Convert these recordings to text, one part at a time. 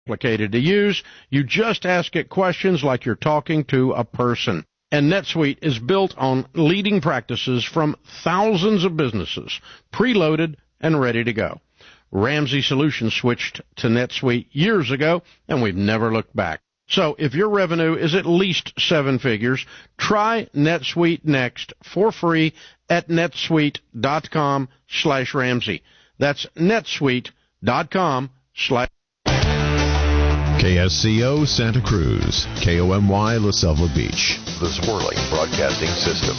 complicated to use. You just ask it questions like you're talking to a person. And NetSuite is built on leading practices from thousands of businesses, preloaded and ready to go. Ramsey Solutions switched to NetSuite years ago, and we've never looked back. So if your revenue is at least 7 figures, try NetSuite next for free at netsuite.com/Ramsey. That's netsuite.com/. KSCO Santa Cruz, KOMY La Selva Beach, the Swirling Broadcasting System.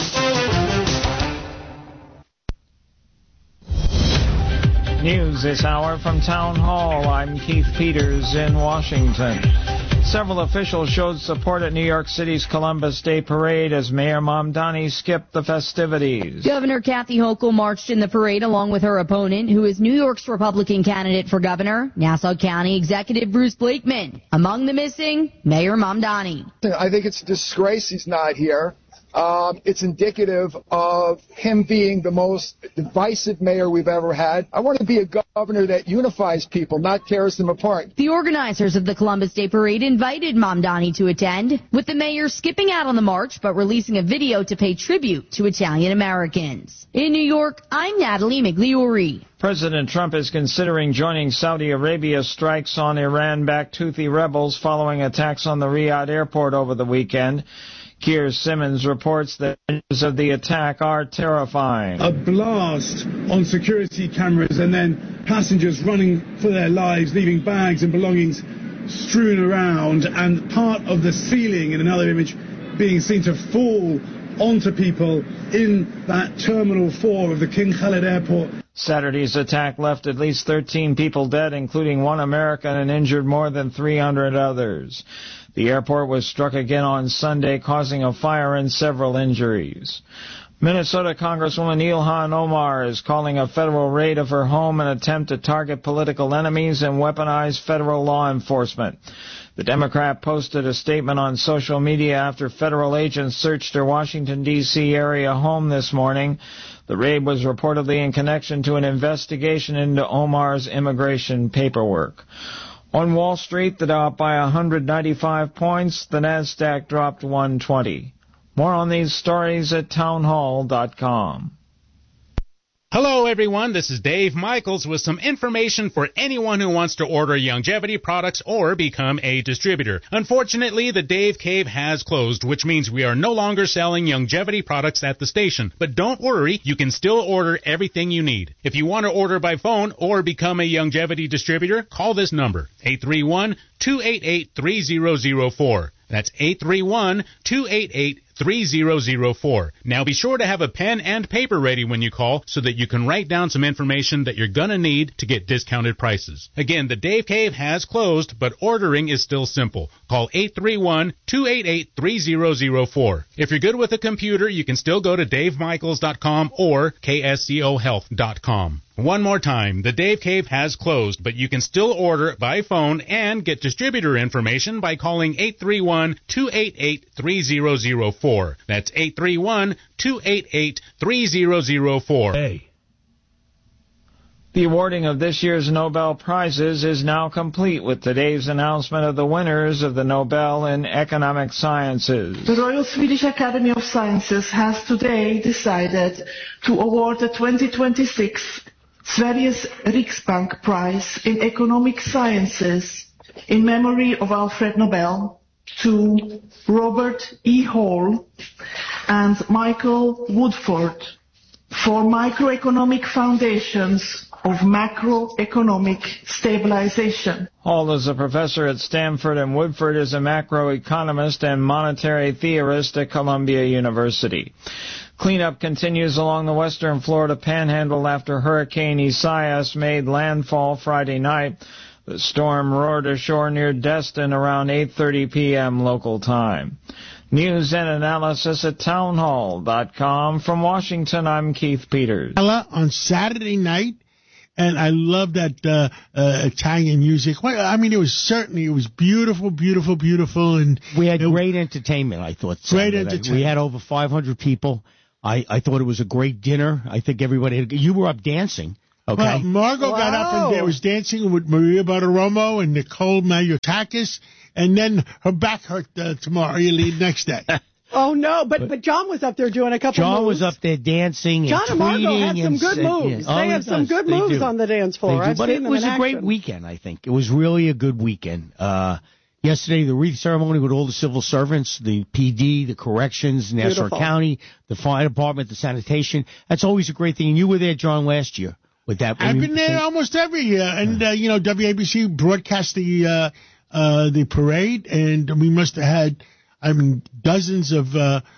News this hour from Town Hall. I'm Keith Peters in Washington. Several officials showed support at New York City's Columbus Day Parade as Mayor Mamdani skipped the festivities. Governor Kathy Hochul marched in the parade along with her opponent, who is New York's Republican candidate for governor, Nassau County Executive Bruce Blakeman. Among the missing, Mayor Mamdani. I think it's a disgrace he's not here. It's indicative of him being the most divisive mayor we've ever had. I want to be a governor that unifies people, not tears them apart. The organizers of the Columbus Day Parade invited Mamdani to attend, with the mayor skipping out on the march but releasing a video to pay tribute to Italian Americans. In New York, I'm Natalie Migliori. President Trump is considering joining Saudi Arabia's strikes on Iran-backed Houthi rebels following attacks on the Riyadh airport over the weekend. Keir Simmons reports that images of the attack are terrifying. A blast on security cameras and then passengers running for their lives, leaving bags and belongings strewn around, and part of the ceiling in another image being seen to fall onto people in that Terminal 4 of the King Khalid Airport. Saturday's attack left at least 13 people dead, including one American, and injured more than 300 others. The airport was struck again on Sunday, causing a fire and several injuries. Minnesota Congresswoman Ilhan Omar is calling a federal raid of her home an attempt to target political enemies and weaponize federal law enforcement. The Democrat posted a statement on social media after federal agents searched her Washington, D.C. area home this morning. The raid was reportedly in connection to an investigation into Omar's immigration paperwork. On Wall Street, the Dow up by 195 points. The Nasdaq dropped 120. More on these stories at townhall.com. Hello, everyone. This is Dave Michaels with some information for anyone who wants to order Youngevity products or become a distributor. Unfortunately, the Dave Cave has closed, which means we are no longer selling Youngevity products at the station. But don't worry, you can still order everything you need. If you want to order by phone or become a Youngevity distributor, call this number, 831-288-3004. That's 831-288-3004. Now be sure to have a pen and paper ready when you call so that you can write down some information that you're going to need to get discounted prices. Again, the Dave Cave has closed, but ordering is still simple. Call 831-288-3004. If you're good with a computer, you can still go to davemichaels.com or kscohealth.com. One more time, the Dave Cave has closed, but you can still order by phone and get distributor information by calling 831-288-3004. That's 831-288-3004. Hey. The awarding of this year's Nobel Prizes is now complete with today's announcement of the winners of the Nobel in Economic Sciences. The Royal Swedish Academy of Sciences has today decided to award the 2026 Sveriges Riksbank Prize in Economic Sciences in memory of Alfred Nobel to Robert E. Hall and Michael Woodford for microeconomic foundations of macroeconomic stabilization. Hall is a professor at Stanford, and Woodford is a macroeconomist and monetary theorist at Columbia University. Cleanup continues along the western Florida panhandle after Hurricane Isaias made landfall Friday night. The storm roared ashore near Destin around 8:30 p.m. local time. News and analysis at townhall.com. From Washington, I'm Keith Peters. On Saturday night, and I love that Italian music. Well, I mean, it was beautiful, beautiful, beautiful. And we had great entertainment, I thought. Great entertainment. We had over 500 people. I thought it was a great dinner. I think everybody you were up dancing. Okay. Well, Margot got up and was dancing with Maria Bartiromo and Nicole Maliotakis, and then her back hurt tomorrow. You leave next day. Oh, no, but John was up there doing a couple moves. John was up there dancing John and Margot had some and good moves. They have some good moves on the dance floor. I've but seen it them was in a great action. weekend, I think. It was really a good weekend. Yesterday, the wreath ceremony with all the civil servants, the PD, the corrections, Nassau County, the fire department, the sanitation. That's always a great thing. And you were there, John, last year with that. I've been there almost every year. And, WABC broadcast the parade, and we must have had, dozens of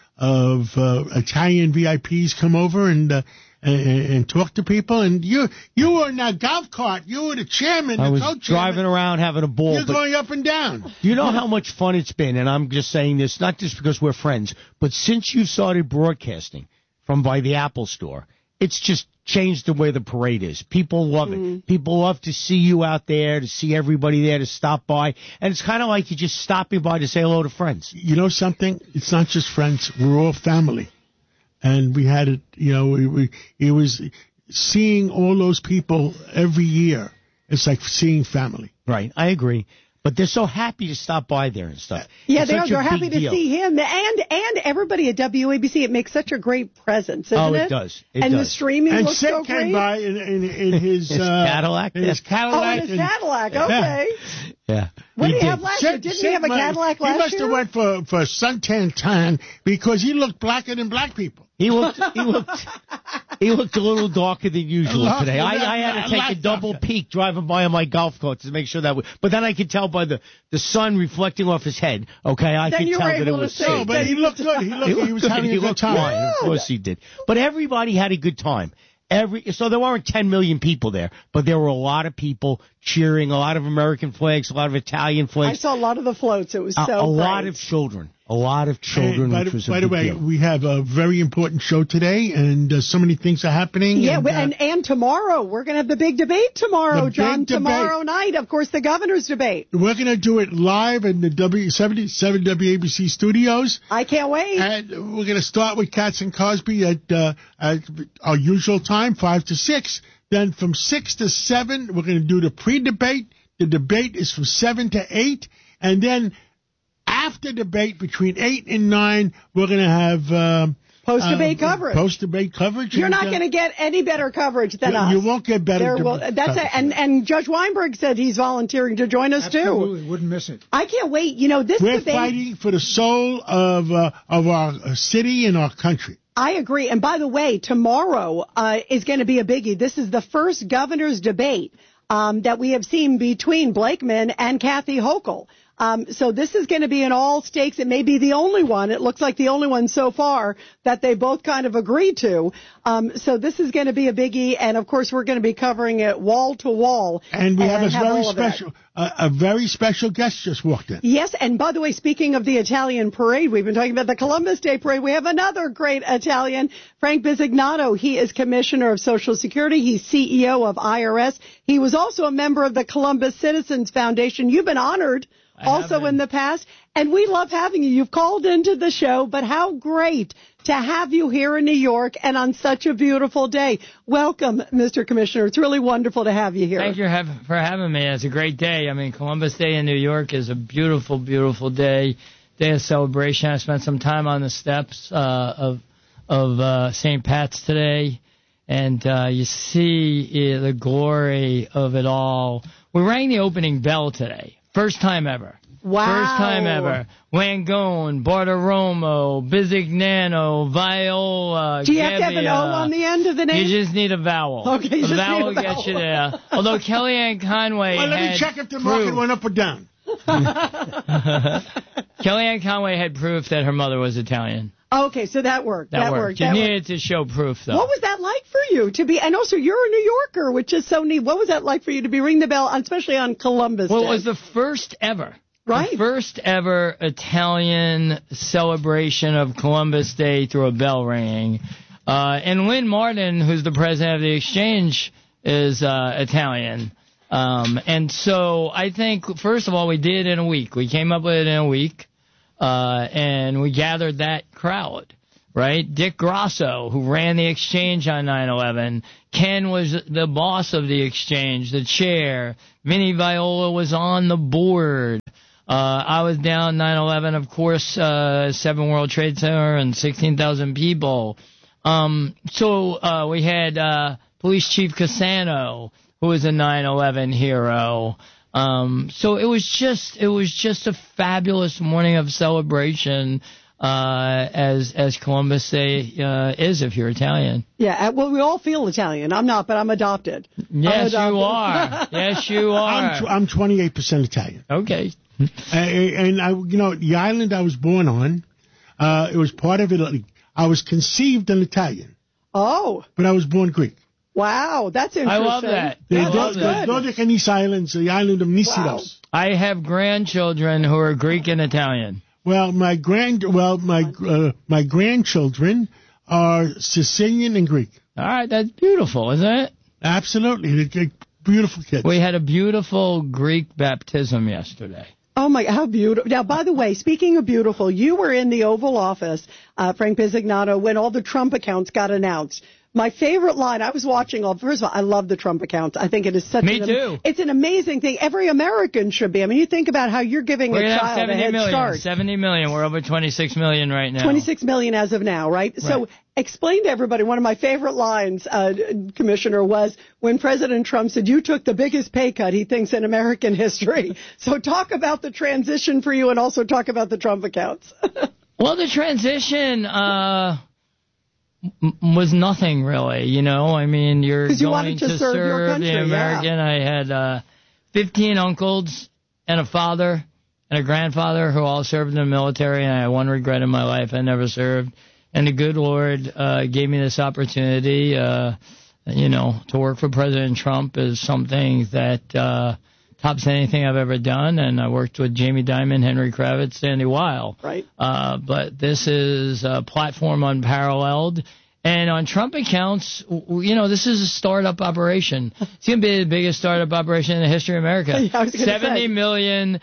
Italian VIPs come over and talk to people. And you were in that golf cart. You were the chairman. I was co-chairman. driving around having a ball. You're going up and down. You know how much fun it's been, and I'm just saying this not just because we're friends, but since you started broadcasting from by the Apple Store, it's just changed the way the parade is. People love it. People love to see you out there, to see everybody there, to stop by. And it's kind of like you're just stopping by to say hello to friends. You know something? It's not just friends. We're all family. And we had it, it was seeing all those people every year. It's like seeing family. Right. I agree. But they're so happy to stop by there and stuff. Yeah, they are. They're happy to see him and everybody at WABC. It makes such a great presence, isn't it? It does. The streaming and looks Sid so came great. by in his Cadillac. In his Cadillac. Oh, in his Cadillac. Okay. Yeah. What did he have last year? Didn't he have a Cadillac last year? He must have went for suntan tan because he looked blacker than black people. He looked a little darker than usual today. I had to take a double peek driving by on my golf cart to make sure that but then I could tell by the sun reflecting off his head, okay, I could tell that it was safe. No, but he looked good. He was having a good time. Fine. Of course he did. But everybody had a good time. So there weren't 10 million people there, but there were a lot of people cheering, a lot of American flags, a lot of Italian flags. I saw a lot of the floats. It was so a lot of children. A lot of children, which was a big deal. By the way, we have a very important show today, and so many things are happening. Yeah, and tomorrow, we're going to have the big debate tomorrow, John. Tomorrow night, of course, the governor's debate. We're going to do it live in the 77 WABC studios. I can't wait. And we're going to start with Katz and Cosby at our usual time, 5 to 6. Then from 6 to 7, we're going to do the pre-debate. The debate is from 7 to 8. And then after debate, between 8 and 9, we're going to have post-debate coverage. Post-debate coverage. You're not going to get any better coverage than us. You won't get better. That's it. And Judge Weinberg said he's volunteering to join us Absolutely, wouldn't miss it. I can't wait. We're fighting for the soul of our city and our country. I agree. And by the way, tomorrow is going to be a biggie. This is the first governor's debate that we have seen between Blakeman and Kathy Hochul. So this is going to be an all stakes. It may be the only one. It looks like the only one so far that they both kind of agreed to. So this is going to be a biggie. And of course, we're going to be covering it wall to wall. And we have a very special guest just walked in. Yes. And by the way, speaking of the Italian parade, we've been talking about the Columbus Day parade. We have another great Italian, Frank Bisignato. He is Commissioner of Social Security. He's CEO of IRS. He was also a member of the Columbus Citizens Foundation. You've been honored also in the past, and we love having you. You've called into the show, but how great to have you here in New York and on such a beautiful day. Welcome, Mr. Commissioner. It's really wonderful to have you here. Thank you for having me. It's a great day. I mean, Columbus Day in New York is a beautiful, beautiful day of celebration. I spent some time on the steps of St. Pat's today, and you see the glory of it all. We rang the opening bell today. First time ever. Wow. First time ever. Langone, Bartiromo, Bisignano, Viola, Do you have to have an O on the end of the name? You just need a vowel. Okay, a vowel gets you there. Although Kellyanne Conway let me check if the market went up or down. Kellyanne Conway had proof that her mother was Italian. Okay, so that worked. That worked. You needed to show proof, though. What was that like for you to be? And also, you're a New Yorker, which is so neat. What was that like for you to be ringing the bell, especially on Columbus Day? Well, it was the first ever. Right. The first ever Italian celebration of Columbus Day through a bell ringing. And Lynn Martin, who's the president of the Exchange, is Italian. And so I think, first of all, we did it in a week. We came up with it in a week. And we gathered that crowd. right? Dick Grosso, who ran the exchange on 9/11. Ken was the boss of the exchange, the chair. Vinnie Viola was on the board. I was down 9/11, of course, 7 World Trade Center and 16,000 people. So we had Police Chief Cassano, who was a 9/11 hero. So it was just a fabulous morning of celebration, as Columbus Day is if you're Italian. Yeah, well, we all feel Italian. I'm not, but I'm adopted. Yes, you are. Yes, you are. I'm 28% Italian. Okay. And the island I was born on, it was part of Italy. I was conceived in Italian. Oh. But I was born Greek. Wow, that's interesting. I love that. The Dodecanese Islands, the island of Mysilos. Wow. I have grandchildren who are Greek and Italian. Well, my grandchildren are Sicilian and Greek. All right, that's beautiful, isn't it? Absolutely, they're beautiful kids. We had a beautiful Greek baptism yesterday. Oh, my, how beautiful. Now, by the way, speaking of beautiful, you were in the Oval Office, Frank Bisignano, when all the Trump accounts got announced. My favorite line, I was watching first of all, I love the Trump accounts. I think it is it's an amazing thing. Every American should be. I mean, you think about how you're giving a child a head start. 70 million. We're over 26 million right now. 26 million as of now, right? So explain to everybody, one of my favorite lines, Commissioner, was when President Trump said, you took the biggest pay cut he thinks in American history. So talk about the transition for you and also talk about the Trump accounts. Well, the transition was nothing really, I mean, you're going to serve your country, the American. I had 15 uncles and a father and a grandfather who all served in the military, and I had one regret in my life: I never served. And the good Lord gave me this opportunity. To work for President Trump is something that tops anything I've ever done, and I worked with Jamie Dimon, Henry Kravitz, Sandy Weil. Right. But this is a platform unparalleled. And on Trump accounts, this is a startup operation. It's going to be the biggest startup operation in the history of America. Yeah, 70 million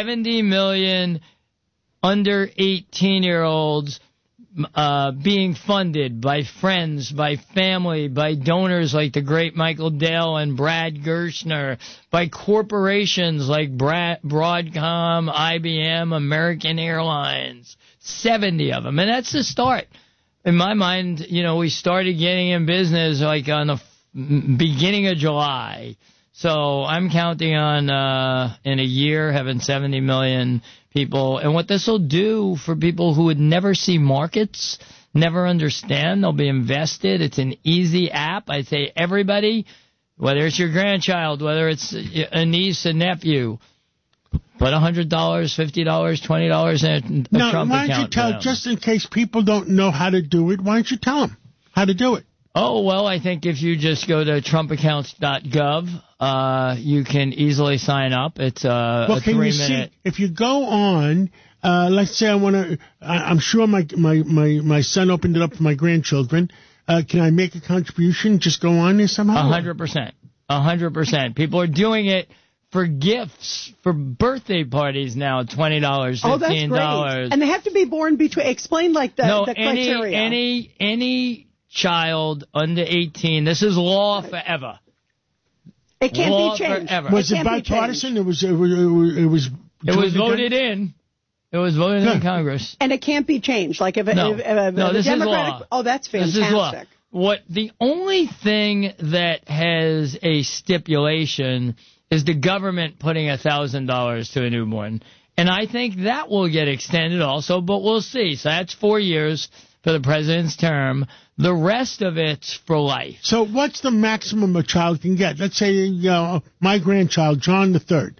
under 18-year-olds being funded by friends, by family, by donors like the great Michael Dale and Brad Gershner, by corporations like Broadcom, IBM, American Airlines, 70 of them. And that's the start. In my mind, we started getting in business like on the beginning of July. So I'm counting on, in a year, having 70 million people. And what this will do for people who would never see markets, never understand, they'll be invested. It's an easy app. I say everybody, whether it's your grandchild, whether it's a niece, a nephew, put $100, $50, $20 in a Trump why don't account. You tell, just in case people don't know how to do it, why don't you tell them how to do it? Oh, well, I think if you just go to trumpaccounts.gov, you can easily sign up. It's a 3-minute. If you go on, let's say I'm sure my son opened it up for my grandchildren. Can I make a contribution? Just go on there somehow? 100%. 100%. People are doing it for gifts, for birthday parties now, $20, $15. Oh, that's great. And they have to be born between, explain like the criteria. Any child under 18, this is law forever. It can't law be changed. Forever. Was it bipartisan? It was voted in. It was voted in Congress. And it can't be changed. Like if this Democratic, is law. Oh, that's fantastic. This is law. The only thing that has a stipulation is the government putting $1,000 to a newborn. And I think that will get extended also, but we'll see. So that's 4 years for the president's term. The rest of it's for life. So what's the maximum a child can get? Let's say, my grandchild, John III.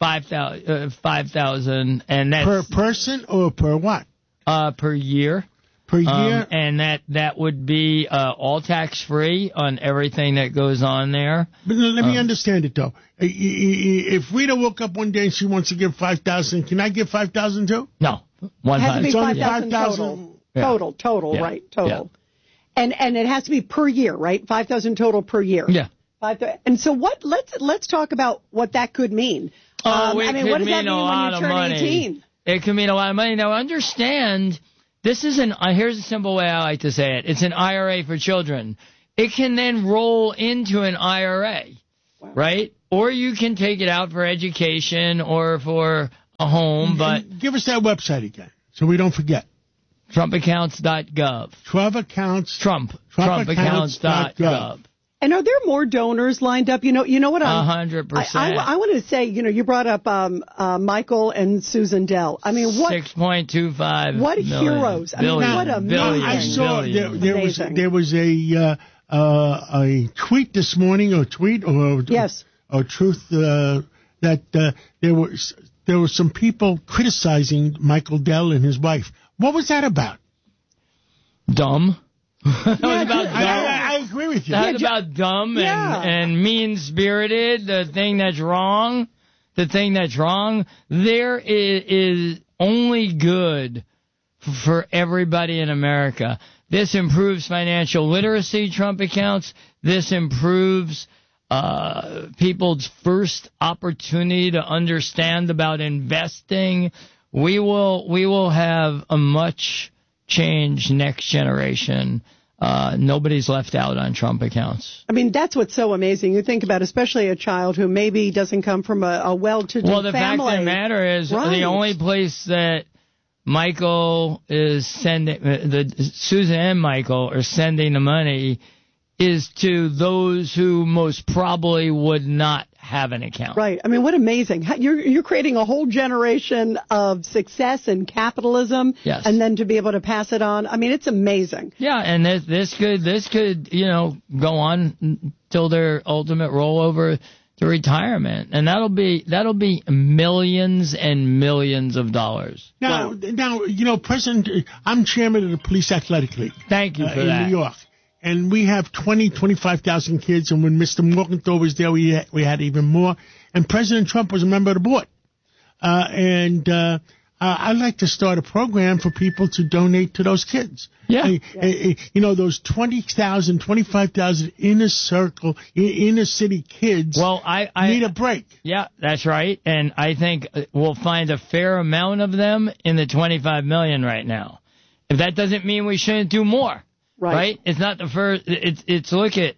5,000, and that's per person or per what? Per year. Per year, and that would be all tax free on everything that goes on there. But let me understand it though. If Rita woke up one day and she wants to give 5,000, can I give 5,000 too? No, it has to be 5,000 total. Total, yeah. Right? Total. Yeah. And it has to be per year, right? 5,000 total per year. Yeah. And so let's talk about what that could mean. It what does that mean when you turn 18? It could mean a lot of money. Now understand This is here's a simple way I like to say it. It's an IRA for children. It can then roll into an IRA, right? Or you can take it out for education or for a home. But give us that website again so we don't forget. TrumpAccounts.gov. TrumpAccounts.gov. And are there more donors lined up? You know what? 100%. I wanted to say, you brought up Michael and Susan Dell. I mean, what 6.25 what million, heroes? Billion, I mean, what amazing. I saw there was a tweet this morning, or truth that there were some people criticizing Michael Dell and his wife. What was that about? Dumb. That was about dumb. I agree with you. That was about dumb and mean-spirited. The thing that's wrong, there is only good for everybody in America. This improves financial literacy, Trump accounts. This improves people's first opportunity to understand about investing. We will have a much changed next generation. Nobody's left out on Trump accounts. I mean, that's what's so amazing. You think about especially a child who maybe doesn't come from a well-to-do family. Well, the fact of the matter is the only place that Michael is sending, Susan and Michael are sending the money is to those who most probably would not have an account. Right. I mean, what amazing. You're creating a whole generation of success and capitalism. Yes. And then to be able to pass it on. I mean, it's amazing. Yeah, and this could go on till their ultimate rollover to retirement, and that'll be millions and millions of dollars. Now, President, I'm chairman of the Police Athletic League. Thank you for that. In New York. And we have 25,000 kids, and when Mr. Morgenthau was there, we had even more. And President Trump was a member of the board. I'd like to start a program for people to donate to those kids. Yeah. Those 20,000, 25,000 inner city kids need a break. Yeah, that's right. And I think we'll find a fair amount of them in the 25 million right now. If that doesn't mean we shouldn't do more. Right. It's not the first. It's look at,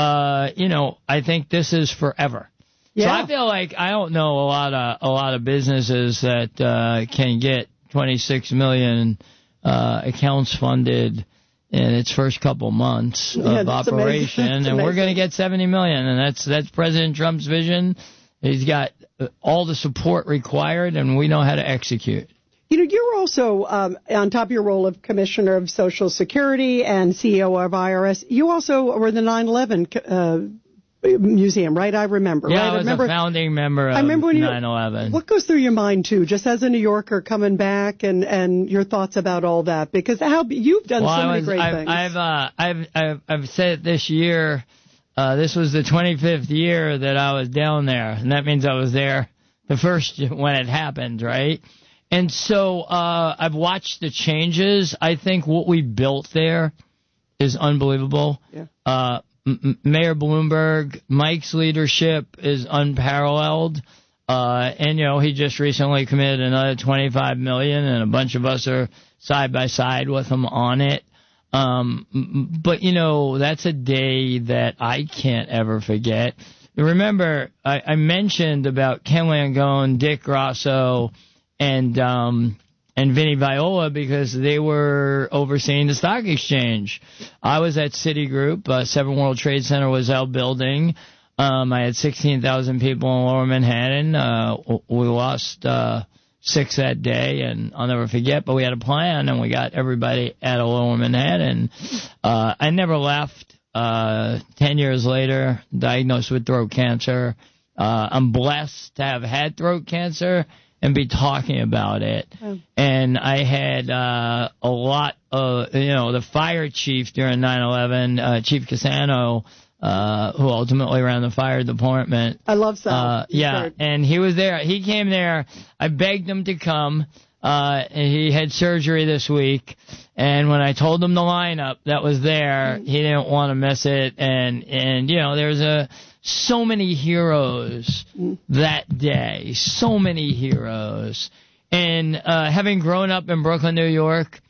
I think this is forever. Yeah. So I feel like I don't know a lot of businesses that can get 26 million accounts funded in its first couple months of operation, and we're going to get 70 million, and that's President Trump's vision. He's got all the support required, and we know how to execute. You're also, on top of your role of Commissioner of Social Security and CEO of IRS, you also were the 9/11 museum, right? I remember. Yeah, right? I was a founding member of 9/11. What goes through your mind, too, just as a New Yorker coming back and your thoughts about all that? Because you've done so many great things. I've said this year, this was the 25th year that I was down there, and that means I was there the first when it happened, right? And so I've watched the changes. I think what we built there is unbelievable. Yeah. Mayor Bloomberg, Mike's leadership is unparalleled. And he just recently committed another $25 million, and a bunch of us are side by side with him on it. But that's a day that I can't ever forget. Remember, I mentioned about Ken Langone, Dick Grasso, and Vinnie Viola because they were overseeing the stock exchange. I was at Citigroup. 7 World Trade Center was out building. I had 16,000 people in Lower Manhattan. We lost 6 that day, and I'll never forget, but we had a plan, and we got everybody out of Lower Manhattan. I never left. 10 years later, diagnosed with throat cancer. I'm blessed to have had throat cancer and be talking about it. Oh. And I had a lot of, the fire chief during 9/11, Chief Cassano, who ultimately ran the fire department. I love Sal. Yeah, and he was there. He came there. I begged him to come. He had surgery this week. And when I told him the lineup that was there, he didn't want to miss it. And there's so many heroes that day, so many heroes. And having grown up in Brooklyn, New York,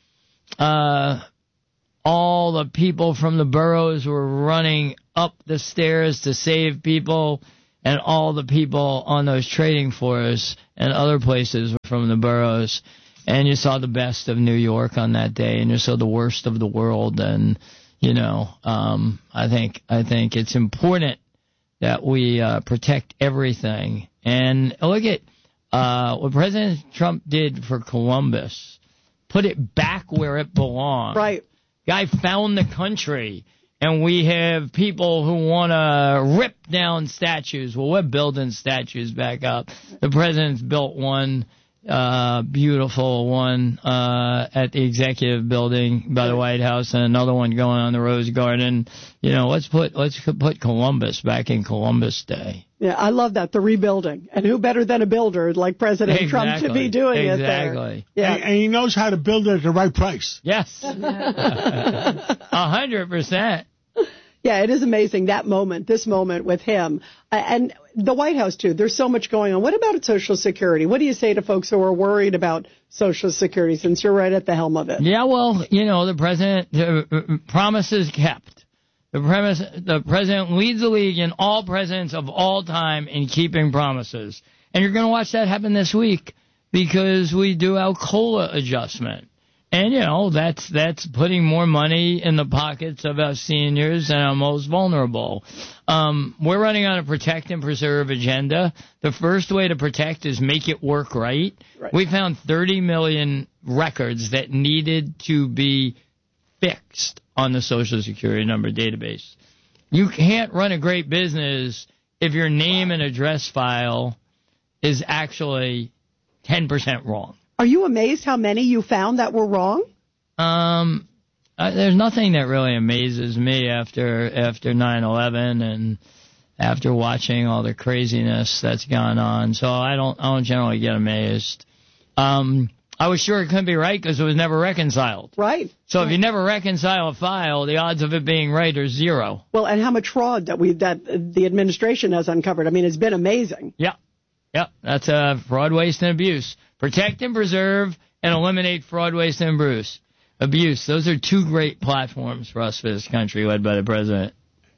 all the people from the boroughs were running up the stairs to save people, and all the people on those trading floors and other places were from the boroughs. And you saw the best of New York on that day, and you saw the worst of the world. And I think it's important that we protect everything. And look at what President Trump did for Columbus. Put it back where it belongs. Right. Guy found the country, and we have people who want to rip down statues. Well, we're building statues back up. The president's built one, beautiful one, at the executive building by the White House, and another one going on the Rose Garden. Let's put Columbus back in Columbus Day. Yeah, I love that, the rebuilding. And who better than a builder like President Trump to be doing it there? Exactly. Yeah. And he knows how to build it at the right price. Yes. 100%. Yeah, it is amazing, this moment with him. And the White House, too. There's so much going on. What about Social Security? What do you say to folks who are worried about Social Security, since you're right at the helm of it? Yeah, well, the president, promises kept. The president leads the league in all presidents of all time in keeping promises. And you're going to watch that happen this week because we do our COLA adjustment. And, that's putting more money in the pockets of our seniors and our most vulnerable. We're running on a protect and preserve agenda. The first way to protect is make it work right. We found 30 million records that needed to be fixed on the Social Security number database. You can't run a great business if your name and address file is actually 10% wrong. Are you amazed how many you found that were wrong? There's nothing that really amazes me after 9/11 and after watching all the craziness that's gone on. So I don't generally get amazed. I was sure it couldn't be right because it was never reconciled. Right. So if you never reconcile a file, the odds of it being right are zero. Well, and how much fraud that the administration has uncovered. I mean, it's been amazing. Yeah. That's fraud, waste, and abuse. Protect and preserve and eliminate fraud, waste, and abuse. Those are two great platforms for us for this country, led by the president.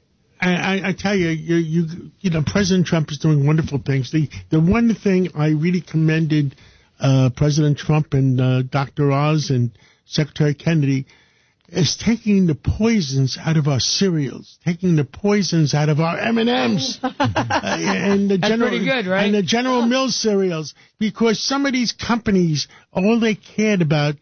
I tell you, President Trump is doing wonderful things. The one thing I really commended President Trump and Dr. Oz and Secretary Kennedy is taking the poisons out of our cereals, taking the poisons out of our M&Ms, and the That's pretty good, right? And the General Mills cereals, because some of these companies, all they cared about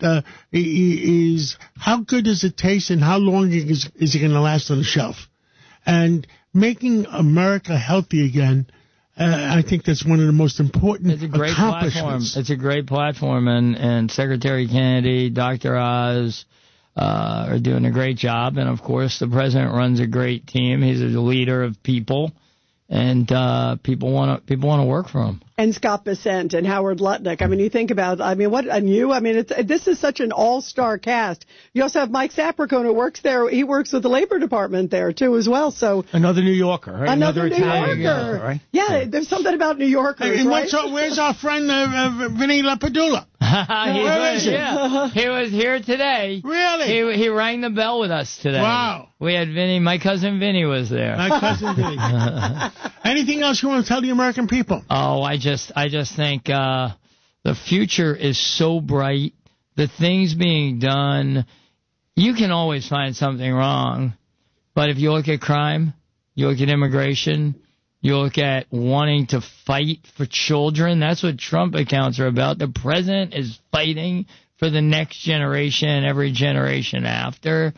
is how good does it taste and how long is it going to last on the shelf, and making America healthy again. I think that's one of the most important accomplishments. It's a great platform, and Secretary Kennedy, Dr. Oz, are doing a great job. And, of course, the president runs a great team. He's a leader of people, and people want to work for him. And Scott Bessent and Howard Lutnick. I mean, you think about, this is such an all-star cast. You also have Mike Sapricone, who works there. He works with the Labor Department there, too, as well. So another New Yorker, right? Another New Italian, Yorker. right? Yeah, there's something about New Yorkers, right? Where's our friend Vinny LaPadula? Where is he? Yeah. He was here today. Really? He rang the bell with us today. Wow. We had Vinny. My cousin Vinny was there. My cousin Vinny. Anything else you want to tell the American people? Oh, I just think the future is so bright. The things being done, you can always find something wrong. But if you look at crime, you look at immigration, you look at wanting to fight for children, that's what Trump accounts are about. The president is fighting for the next generation and every generation after.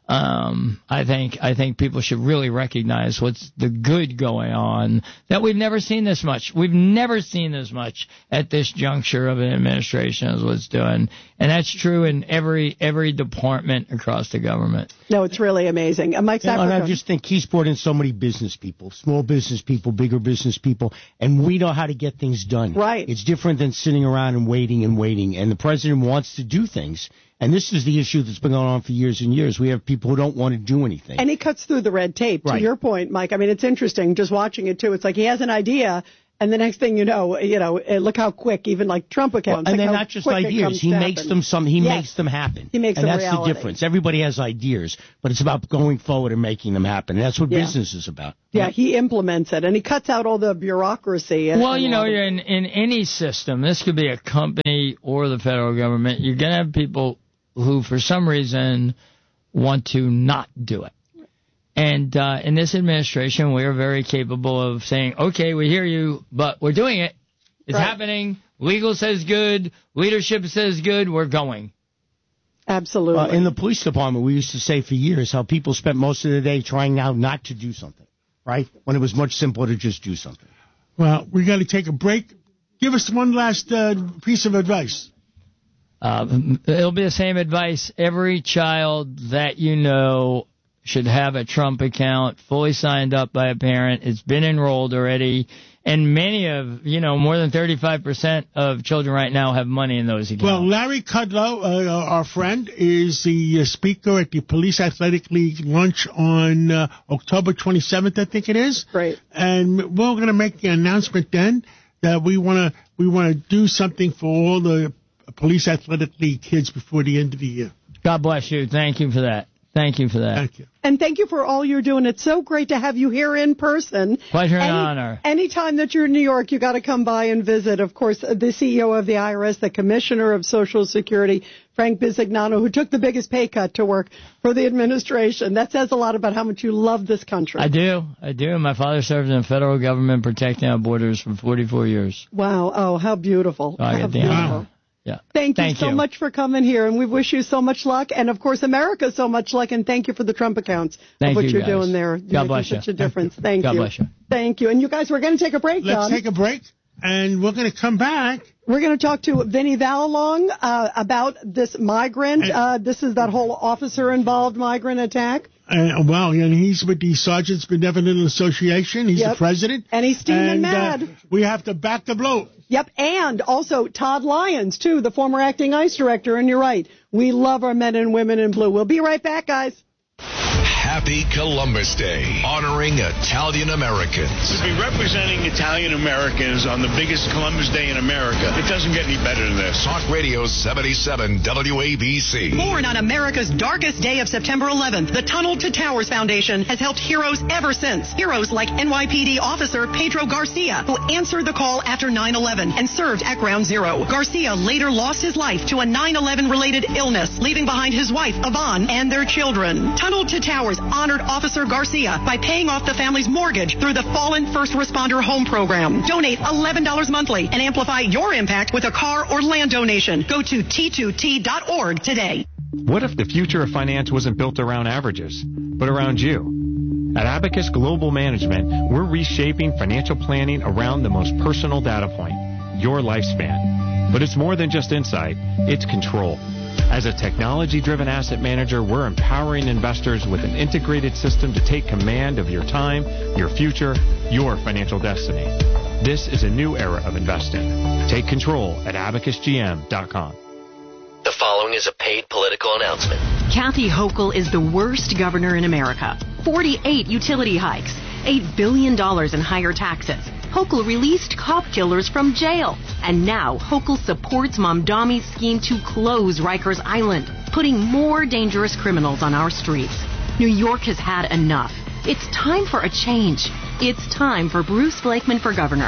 I think people should really recognize what's the good going on, that we've never seen this much. We've never seen this much at this juncture of an administration as what's doing. And that's true in every department across the government. No, it's really amazing. Mike Sapricone. And I just think he's brought in so many business people, small business people, bigger business people, and we know how to get things done. Right. It's different than sitting around and waiting. And the president wants to do things. And this is the issue that's been going on for years and years. We have people who don't want to do anything. And he cuts through the red tape, to your point, Mike. I mean, it's interesting just watching it, too. It's like he has an idea, And the next thing you know, look how quick, even like Trump accounts. And they're not just ideas. He makes them makes them happen. He makes them reality. And that's the difference. Everybody has ideas, but it's about going forward and making them happen. And that's what business is about. Yeah, he implements it, and he cuts out all the bureaucracy. Well, in any system, this could be a company or the federal government, you're going to have people who, for some reason, want to not do it. And in this administration, we are very capable of saying, okay, we hear you, but we're doing it. It's happening. Legal says good. Leadership says good. We're going. Absolutely. In the police department, we used to say for years how people spent most of the day trying now not to do something, right? When it was much simpler to just do something. Well, we got to take a break. Give us one last piece of advice. It'll be the same advice. Every child that you know should have a Trump account, fully signed up by a parent. It's been enrolled already. And many of, more than 35% of children right now have money in those accounts. Well, Larry Kudlow, our friend, is the speaker at the Police Athletic League lunch on October 27th, I think it is. Great. And we're going to make the announcement then that we want to do something for all the Police Athletic League kids before the end of the year. God bless you. Thank you for that. Thank you for that. Thank you. And thank you for all you're doing. It's so great to have you here in person. Pleasure and honor. Anytime that you're in New York, you got to come by and visit. Of course, the CEO of the IRS, the Commissioner of Social Security, Frank Bisignano, who took the biggest pay cut to work for the administration. That says a lot about how much you love this country. I do. My father served in the federal government protecting our borders for 44 years. Wow. Oh, how beautiful. I get the honor. Yeah. Thank you so much for coming here, and we wish you so much luck, and of course America so much luck, and thank you for the Trump accounts of what you're doing there. God bless you. Such a difference. Thank you. God bless you. Thank you. And you guys, we're going to take a break. Let's take a break, and we're going to come back. We're going to talk to Vinny Vallalong about this migrant. This is that whole officer-involved migrant attack. And he's with the Sergeants Benevolent Association. He's the president. And he's steaming mad. We have to back the blow. Yep, and also Todd Lyons, too, the former acting ICE director. And you're right, we love our men and women in blue. We'll be right back, guys. Happy Columbus Day, honoring Italian Americans. To be representing Italian Americans on the biggest Columbus Day in America, it doesn't get any better than this. Talk Radio 77 WABC. Born on America's darkest day of September 11th, the Tunnel to Towers Foundation has helped heroes ever since. Heroes like NYPD officer Pedro Garcia, who answered the call after 9/11 and served at Ground Zero. Garcia later lost his life to a 9/11-related illness, leaving behind his wife, Yvonne, and their children. Tunnel to Towers honored Officer Garcia by paying off the family's mortgage through the Fallen First Responder Home Program. Donate $11 monthly and amplify your impact with a car or land donation. Go to T2T.org today. What if the future of finance wasn't built around averages, but around you? At Abacus Global Management, we're reshaping financial planning around the most personal data point, your lifespan. But it's more than just insight, it's control. As a technology-driven asset manager, we're empowering investors with an integrated system to take command of your time, your future, your financial destiny. This is a new era of investing. Take control at abacusgm.com. The following is a paid political announcement. Kathy Hochul is the worst governor in America. 48 utility hikes, $8 billion in higher taxes. Hochul released cop killers from jail. And now Hochul supports Mamdami's scheme to close Rikers Island, putting more dangerous criminals on our streets. New York has had enough. It's time for a change. It's time for Bruce Blakeman for governor.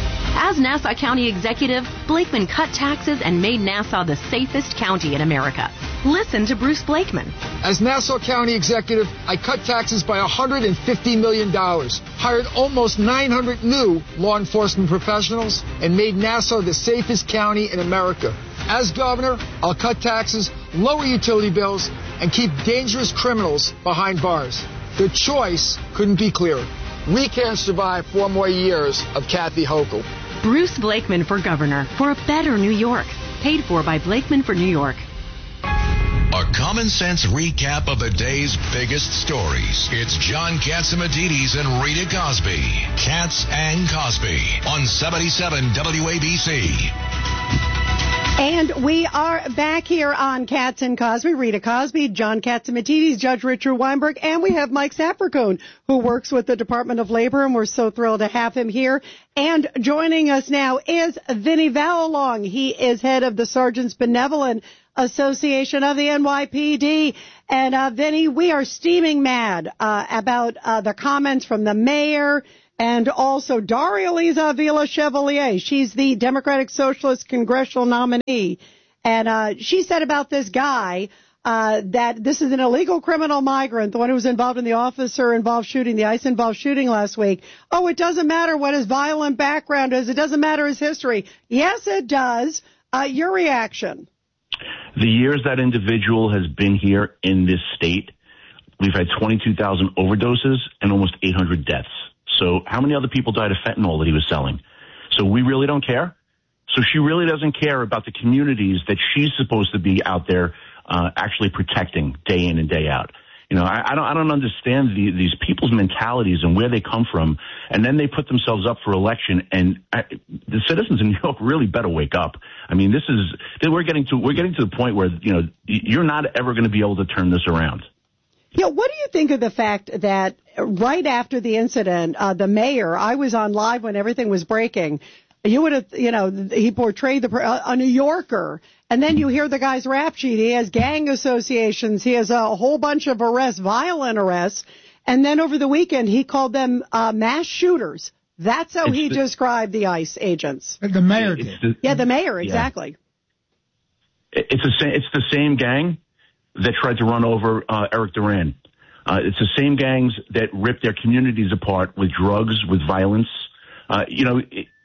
As Nassau County executive, Blakeman cut taxes and made Nassau the safest county in America. Listen to Bruce Blakeman. As Nassau County executive, I cut taxes by $150 million, hired almost 900 new law enforcement professionals, and made Nassau the safest county in America. As governor, I'll cut taxes, lower utility bills, and keep dangerous criminals behind bars. The choice couldn't be clearer. We can't survive 4 more years of Kathy Hochul. Bruce Blakeman for governor for a better New York. Paid for by Blakeman for New York. A common sense recap of the day's biggest stories. It's John Catsimatidis and Rita Cosby. Katz and Cosby on 77 WABC. And we are back here on Katz and Cosby. Rita Cosby, John Catsimatidis, Judge Richard Weinberg, and we have Mike Sapercoon, who works with the Department of Labor, and we're so thrilled to have him here. And joining us now is Vinnie Vallalong. He is head of the Sergeants Benevolent Association of the NYPD. And Vinnie, we are steaming mad about the comments from the mayor and also Daria Liza Avila Chevalier. She's the Democratic Socialist congressional nominee. And she said about this guy that this is an illegal criminal migrant, the one who was involved in the officer-involved shooting, the ICE-involved shooting last week. Oh, it doesn't matter what his violent background is. It doesn't matter his history. Yes, it does. Your reaction? The years that individual has been here in this state, we've had 22,000 overdoses and almost 800 deaths. So how many other people died of fentanyl that he was selling? So we really don't care. So she really doesn't care about the communities that she's supposed to be out there actually protecting day in and day out. You know, I don't understand these people's mentalities and where they come from, and then they put themselves up for election. And the citizens in New York really better wake up. I mean, we're getting to the point where, you know, you're not ever going to be able to turn this around. Yeah, what do you think of the fact that right after the incident, the mayor, I was on live when everything was breaking, you would have, you know, he portrayed a New Yorker, and then you hear the guy's rap sheet. He has gang associations. He has a whole bunch of arrests, violent arrests. And then over the weekend, he called them mass shooters. That's how he described the ICE agents. The mayor did. The mayor, exactly. Yeah. It's the same gang that tried to run over Eric Duran. It's the same gangs that ripped their communities apart with drugs, with violence. You know,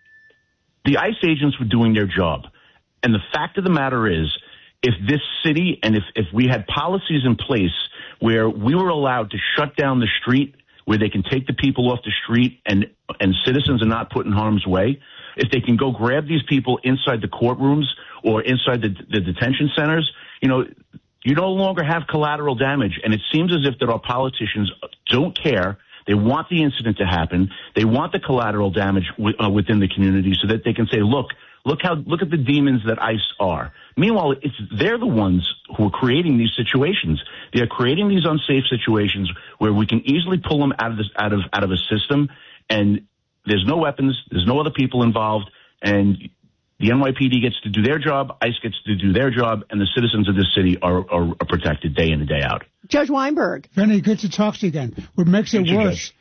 the ICE agents were doing their job. And the fact of the matter is, if this city and if we had policies in place where we were allowed to shut down the street, where they can take the people off the street and citizens are not put in harm's way, if they can go grab these people inside the courtrooms or inside the detention centers, you know, you no longer have collateral damage. And it seems as if that our politicians don't care. They want the incident to happen. They want the collateral damage within the community so that they can say, look at the demons that ICE are. Meanwhile, they're the ones who are creating these situations. They are creating these unsafe situations where we can easily pull them out of a system, and there's no weapons, there's no other people involved, and the NYPD gets to do their job, ICE gets to do their job, and the citizens of this city are protected day in and day out. Judge Weinberg. Vinny, good to talk to you again. What makes it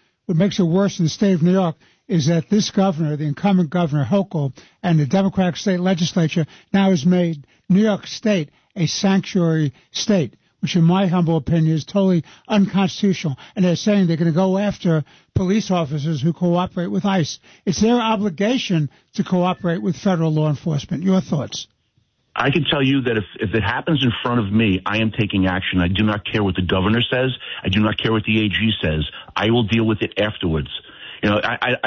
worse in the state of New York is that this governor, the incumbent governor, Hochul, and the Democratic state legislature now has made New York State a sanctuary state, which in my humble opinion is totally unconstitutional. And they're saying they're going to go after police officers who cooperate with ICE. It's their obligation to cooperate with federal law enforcement. Your thoughts? I can tell you that if it happens in front of me, I am taking action. I do not care what the governor says. I do not care what the AG says. I will deal with it afterwards. You know,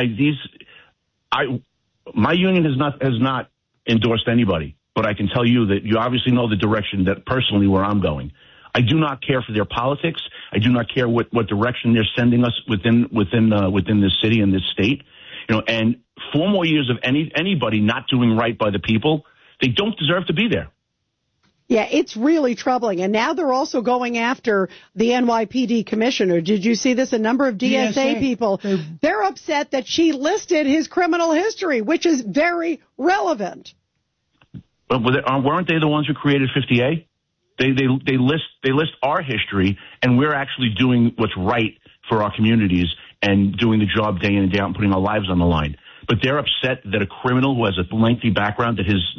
my union has not endorsed anybody, but I can tell you that you obviously know the direction that personally where I'm going. I do not care for their politics. I do not care what direction they're sending us within this city and this state. You know, and 4 more years of anybody not doing right by the people, they don't deserve to be there. Yeah, it's really troubling. And now they're also going after the NYPD commissioner. Did you see this? A number of DSA people, they're upset that she listed his criminal history, which is very relevant. But weren't they the ones who created 50A? They list our history, and we're actually doing what's right for our communities and doing the job day in and day out and putting our lives on the line. But they're upset that a criminal who has a lengthy background,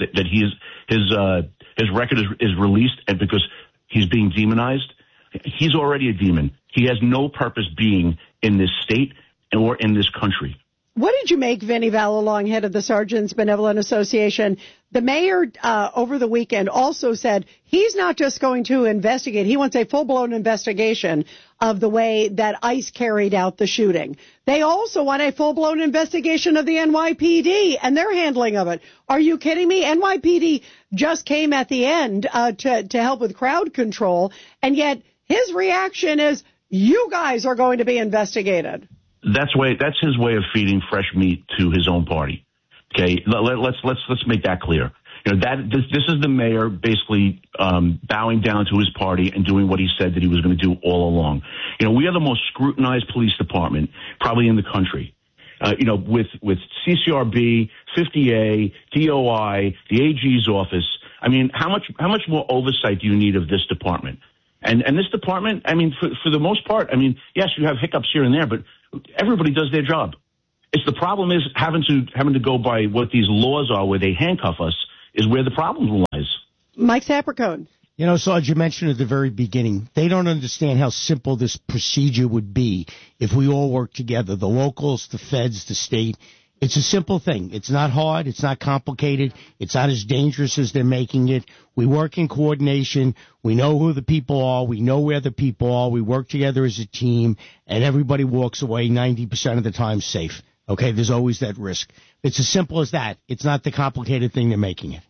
his record is released, and because he's being demonized, he's already a demon. He has no purpose being in this state or in this country. What did you make, Vinnie Vallalong, head of the Sergeants Benevolent Association? The mayor over the weekend also said he's not just going to investigate. He wants a full-blown investigation of the way that ICE carried out the shooting. They also want a full-blown investigation of the NYPD and their handling of it. Are you kidding me? NYPD just came at the end to help with crowd control, and yet his reaction is, you guys are going to be investigated. That's his way of feeding fresh meat to his own party. Okay, let's make that clear. This is the mayor basically bowing down to his party and doing what he said that he was going to do all along. We are the most scrutinized police department probably in the country. With CCRB, 50A, DOI, the AG's office. I mean, how much more oversight do you need of this department? And this department, I mean, for the most part, I mean, yes, you have hiccups here and there, but everybody does their job. It's the problem is having to go by what these laws are where they handcuff us is where the problem lies. Mike Sapercone. Sarge, you mentioned at the very beginning, they don't understand how simple this procedure would be if we all work together, the locals, the feds, the state. It's a simple thing. It's not hard. It's not complicated. It's not as dangerous as they're making it. We work in coordination. We know who the people are. We know where the people are. We work together as a team, and everybody walks away 90% of the time safe. Okay, there's always that risk. It's as simple as that. It's not the complicated thing they're making it.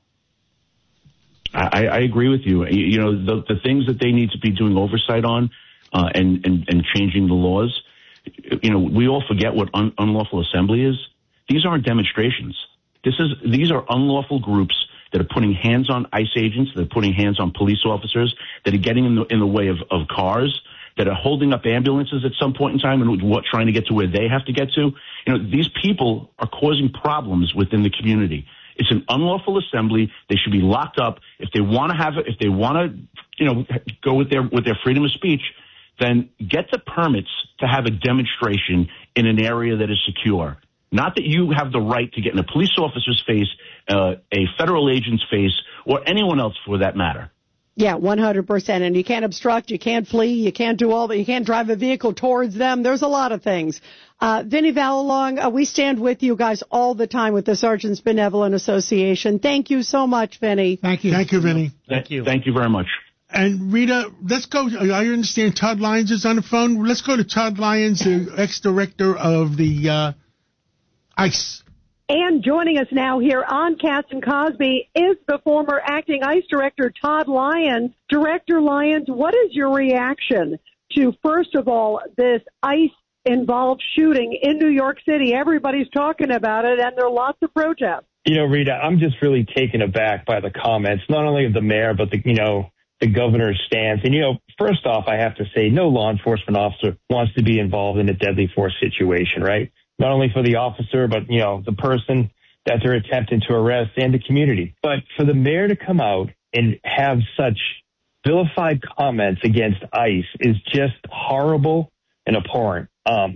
I agree with you. The things that they need to be doing oversight on and changing the laws, we all forget what unlawful assembly is. These aren't demonstrations. These are unlawful groups that are putting hands on ICE agents, that are putting hands on police officers, that are getting in the way of cars, that are holding up ambulances at some point in time and trying to get to where they have to get to. These people are causing problems within the community. It's an unlawful assembly. They should be locked up. If they want to go with their freedom of speech, then get the permits to have a demonstration in an area that is secure. Not that you have the right to get in a police officer's face, a federal agent's face, or anyone else for that matter. Yeah, 100%. And you can't obstruct, you can't flee, you can't do all that, you can't drive a vehicle towards them. There's a lot of things. Vinnie Valalong, we stand with you guys all the time with the Sergeants Benevolent Association. Thank you so much, Vinnie. Thank you. Thank you, Vinnie. Thank you very much. And Rita, let's go. I understand Todd Lyons is on the phone. Let's go to Todd Lyons, the ex-director of the ICE. And joining us now here on Katz and Cosby is the former acting ICE director, Todd Lyons. Director Lyons, what is your reaction to, first of all, this ICE-involved shooting in New York City? Everybody's talking about it, and there are lots of protests. Rita, I'm just really taken aback by the comments, not only of the mayor, but the governor's stance. And, first off, I have to say no law enforcement officer wants to be involved in a deadly force situation, right? Not only for the officer, but, the person that they're attempting to arrest and the community. But for the mayor to come out and have such vilified comments against ICE is just horrible and abhorrent.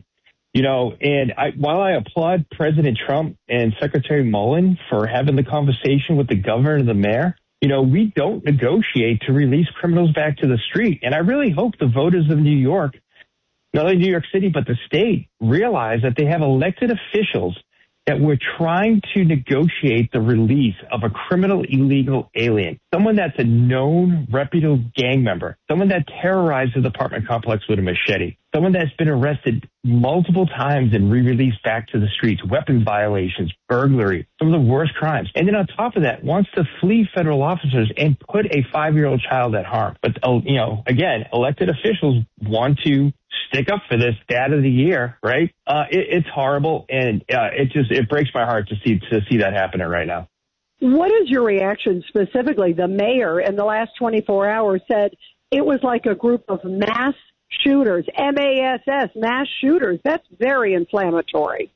While I applaud President Trump and Secretary Mullen for having the conversation with the governor and the mayor, we don't negotiate to release criminals back to the street. And I really hope the voters of New York, not only New York City, but the state, realize that they have elected officials that were trying to negotiate the release of a criminal illegal alien, someone that's a known reputable gang member, someone that terrorized the apartment complex with a machete, someone that's been arrested multiple times and re-released back to the streets, weapons violations, burglary, some of the worst crimes. And then on top of that, wants to flee federal officers and put a 5-year-old child at harm. But, again, elected officials want to stick up for this Dad of the Year, right? It's horrible, and it breaks my heart to see that happening right now. What is your reaction specifically? The mayor in the last 24 hours said it was like a group of mass shooters, MASS, mass shooters. That's very inflammatory.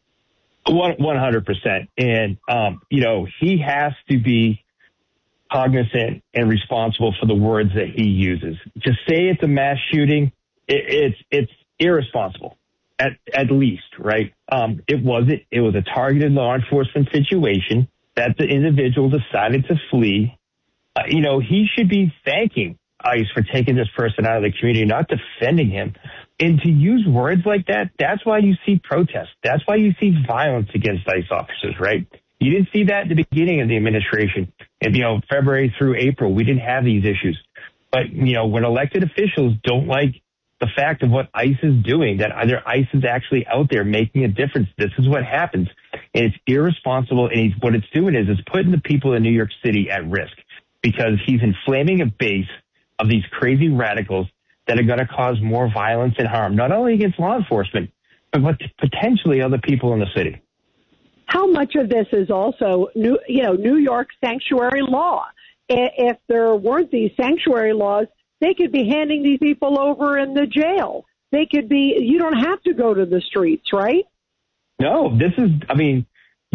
100%. And, he has to be cognizant and responsible for the words that he uses. To say it's a mass shooting, it's irresponsible, at least, right? It wasn't. It was a targeted law enforcement situation that the individual decided to flee. He should be thanking ICE for taking this person out of the community, not defending him. And to use words like that, that's why you see protests. That's why you see violence against ICE officers, right? You didn't see that at the beginning of the administration. And, February through April, we didn't have these issues. But, when elected officials don't like the fact of what ICE is doing, that either ICE is actually out there making a difference, this is what happens. And it's irresponsible. And what it's doing is it's putting the people in New York City at risk because he's inflaming a base of these crazy radicals that are going to cause more violence and harm, not only against law enforcement, but potentially other people in the city. How much of this is also New York sanctuary law? If there weren't these sanctuary laws, they could be handing these people over in the jail. They could be. You don't have to go to the streets, right? No, this is. I mean,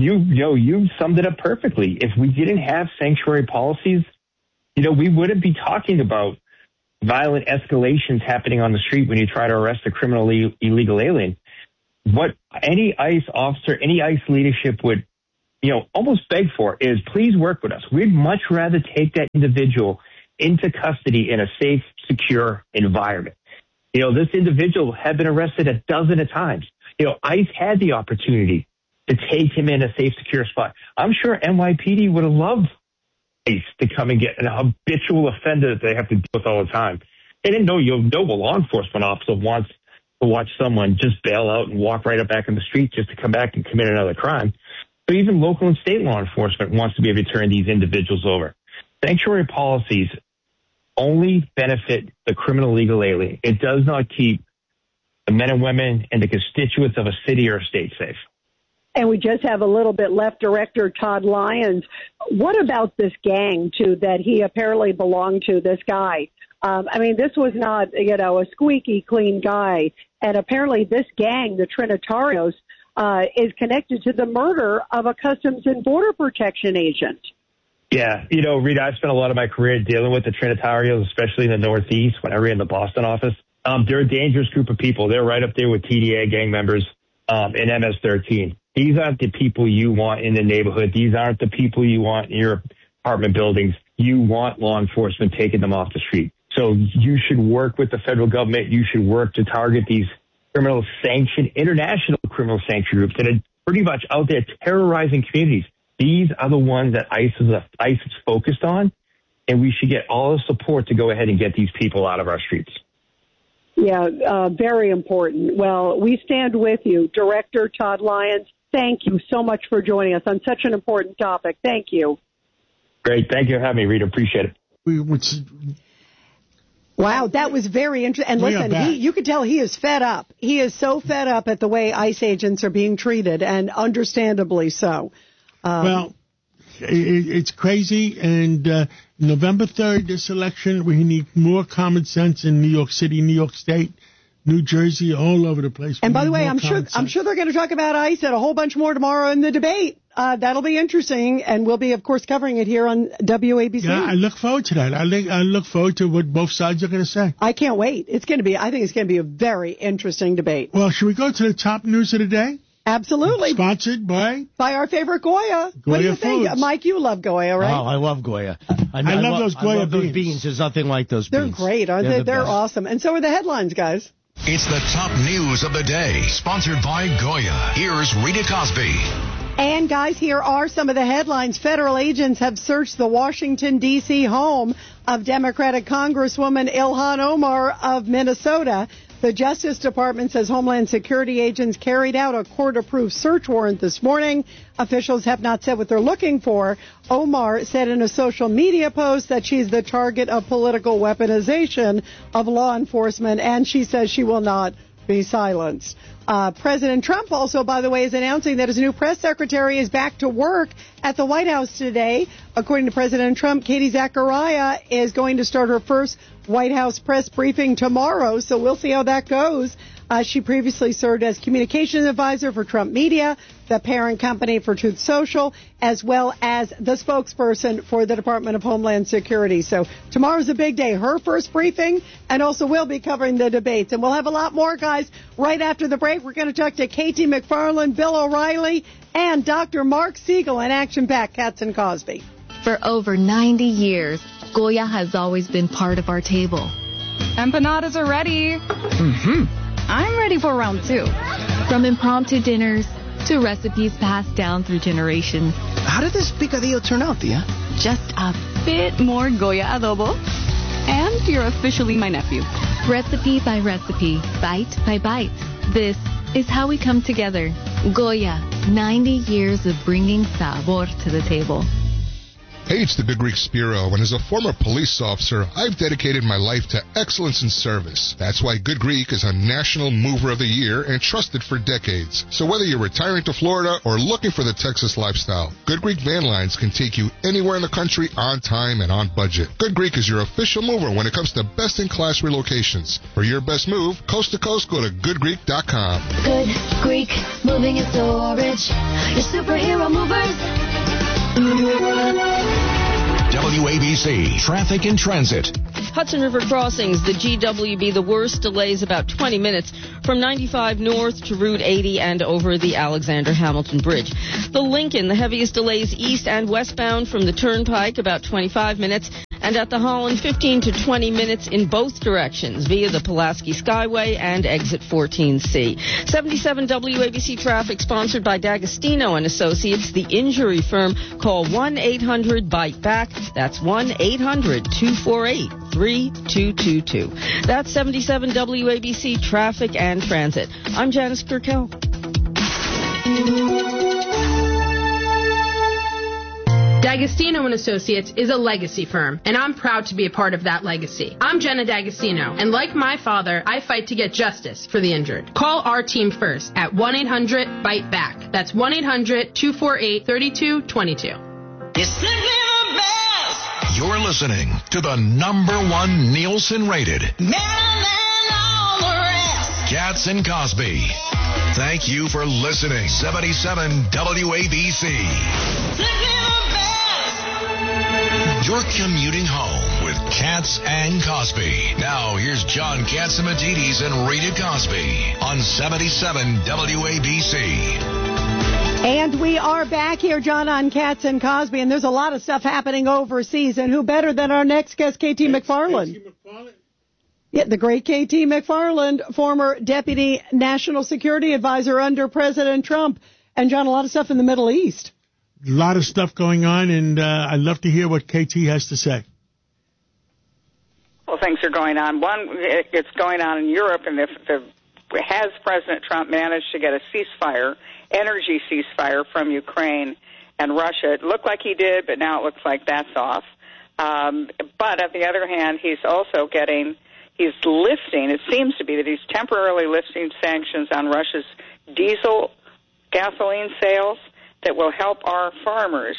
you summed it up perfectly. If we didn't have sanctuary policies, we wouldn't be talking about violent escalations happening on the street when you try to arrest a criminally illegal alien. What any ICE officer, any ICE leadership would, almost beg for is, please work with us. We'd much rather take that individual into custody in a safe, secure environment. This individual had been arrested a dozen of times. ICE had the opportunity to take him in a safe, secure spot. I'm sure NYPD would have loved ICE to come and get an habitual offender that they have to deal with all the time. They didn't know, a law enforcement officer wants to watch someone just bail out and walk right up back in the street just to come back and commit another crime. But even local and state law enforcement wants to be able to turn these individuals over. Sanctuary policies only benefit the criminal legal alien. It does not keep the men and women and the constituents of a city or a state safe. And we just have a little bit left. Director Todd Lyons, what about this gang, too, that he apparently belonged to, this guy? This was not, a squeaky clean guy. And apparently this gang, the Trinitarios, is connected to the murder of a Customs and Border Protection agent. Yeah, Rita, I've spent a lot of my career dealing with the Trinitarios, especially in the Northeast when I ran the Boston office. They're a dangerous group of people. They're right up there with TDA gang members and MS-13. These aren't the people you want in the neighborhood. These aren't the people you want in your apartment buildings. You want law enforcement taking them off the street. So you should work with the federal government. You should work to target these international criminal sanction groups that are pretty much out there terrorizing communities. These are the ones that ICE is focused on, and we should get all the support to go ahead and get these people out of our streets. Yeah, very important. Well, we stand with you. Director Todd Lyons, thank you so much for joining us on such an important topic. Thank you. Great. Thank you for having me, Rita. Appreciate it. Wow, that was very interesting. And listen, you could tell he is fed up. He is so fed up at the way ICE agents are being treated, and understandably so. It's crazy. And November 3rd, this election, we need more common sense in New York City, New York State, New Jersey, all over the place. And by the way, I'm sure they're going to talk about ICE and a whole bunch more tomorrow in the debate. That'll be interesting, and we'll be, of course, covering it here on WABC. Yeah, I look forward to that. I look forward to what both sides are going to say. I can't wait. I think it's going to be a very interesting debate. Well, should we go to the top news of the day? Absolutely. Sponsored by our favorite Goya. What do you think? Foods. Mike, you love Goya, right? Oh, I love Goya. I love those Goya beans. There's nothing like those beans. They're great, aren't they? They're awesome. And so are the headlines, guys. It's the top news of the day, sponsored by Goya. Here's Rita Cosby. And, guys, here are some of the headlines. Federal agents have searched the Washington, D.C. home of Democratic Congresswoman Ilhan Omar of Minnesota. The Justice Department says Homeland Security agents carried out a court-approved search warrant this morning. Officials have not said what they're looking for. Omar said in a social media post that she's the target of political weaponization of law enforcement, and she says she will not be silenced. President Trump also, by the way, is announcing that his new press secretary is back to work at the White House today. According to President Trump, Katie Zachariah is going to start her first White House press briefing tomorrow, so we'll see how that goes. She previously served as communications advisor for Trump Media, the parent company for Truth Social, as well as the spokesperson for the Department of Homeland Security. So tomorrow's a big day, her first briefing, and also we'll be covering the debates. And we'll have a lot more, guys, right after the break. We're going to talk to Katie McFarland, Bill O'Reilly, and Dr. Mark Siegel in Action Pack, Katz and Cosby. For over 90 years, Goya has always been part of our table. Empanadas are ready. I'm ready for round two. From impromptu dinners to recipes passed down through generations. How did this picadillo turn out, Tia? Just a bit more Goya adobo. And you're officially my nephew. Recipe by recipe, bite by bite. This is how we come together. Goya, 90 years of bringing sabor to the table. Hey, it's the Good Greek Spiro, and as a former police officer, I've dedicated my life to excellence in service. That's why Good Greek is a National Mover of the Year and trusted for decades. So whether you're retiring to Florida or looking for the Texas lifestyle, Good Greek Van Lines can take you anywhere in the country on time and on budget. Good Greek is your official mover when it comes to best-in-class relocations. For your best move, coast to coast, go to goodgreek.com. Good Greek Moving and Storage. Your superhero movers. WABC Traffic and Transit. Hudson River Crossings, the GWB, the worst delays about 20 minutes from 95 north to Route 80 and over the Alexander Hamilton Bridge. The Lincoln, the heaviest delays east and westbound from the Turnpike, about 25 minutes. And at the Holland, 15 to 20 minutes in both directions via the Pulaski Skyway and exit 14C. 77 WABC Traffic, sponsored by D'Agostino and Associates, the injury firm. Call 1-800-BITE-BACK. That's 1-800-248-3222. That's 77 WABC Traffic and Transit. I'm Janice Burkell. D'Agostino & Associates is a legacy firm, and I'm proud to be a part of that legacy. I'm Jenna D'Agostino, and like my father, I fight to get justice for the injured. Call our team first at 1-800-BITE-BACK. That's 1-800-248-3222. You're listening to the #1 Nielsen-rated Cats and Cosby. Thank you for listening. 77 WABC. You're commuting home with Katz and Cosby. Now, here's John Catsimatidis and Rita Cosby on 77 WABC. And we are back here, John, on Katz and Cosby, and there's a lot of stuff happening overseas, and who better than our next guest, KT McFarland? Yeah, the great KT McFarland, former Deputy National Security Advisor under President Trump. And, John, a lot of stuff in the Middle East. A lot of stuff going on, and I'd love to hear what KT has to say. Well, things are going on. One, it's going on in Europe, and has President Trump managed to get a ceasefire, energy ceasefire from Ukraine and Russia? It looked like he did, but now it looks like that's off. But on the other hand, he's lifting, it seems to be that he's temporarily lifting sanctions on Russia's gasoline sales that will help our farmers